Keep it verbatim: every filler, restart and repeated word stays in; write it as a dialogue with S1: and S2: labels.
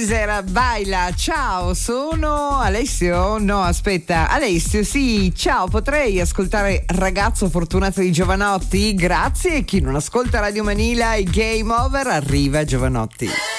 S1: Deezer, baila. Ciao, sono Alessio. No, aspetta, Alessio, sì, ciao, potrei ascoltare Ragazzo Fortunato di Jovanotti? Grazie. Chi non ascolta Radio Manila, i Game Over, arriva Jovanotti.